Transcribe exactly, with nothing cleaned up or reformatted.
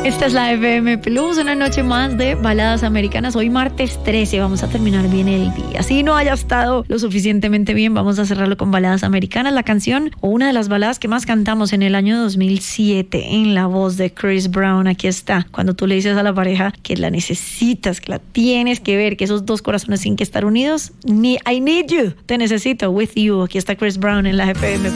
Esta es la F M Plus, una noche más de baladas americanas. Hoy martes trece, vamos a terminar bien el día. Si no haya estado lo suficientemente bien, vamos a cerrarlo con baladas americanas. La canción o una de las baladas que más cantamos en el año dos mil siete en la voz de Chris Brown. Aquí está, cuando tú le dices a la pareja que la necesitas, que la tienes que ver, que esos dos corazones tienen que estar unidos. I need you, te necesito, with you. Aquí está Chris Brown en la F M